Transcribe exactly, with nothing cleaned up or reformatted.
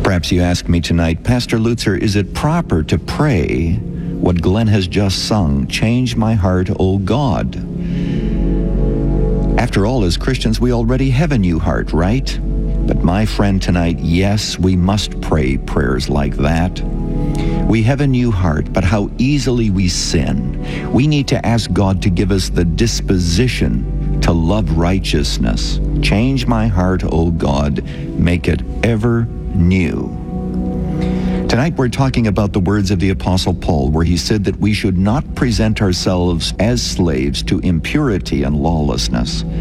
Perhaps you ask me tonight, Pastor Lutzer, is it proper to pray what Glenn has just sung, "Change my heart, O God"? After all, as Christians, we already have a new heart, right? But my friend tonight, yes, we must pray prayers like that. We have a new heart, but how easily we sin. We need to ask God to give us the disposition to love righteousness. Change my heart, O God, make it ever new. Tonight we're talking about the words of the Apostle Paul, where he said that we should not present ourselves as slaves to impurity and lawlessness.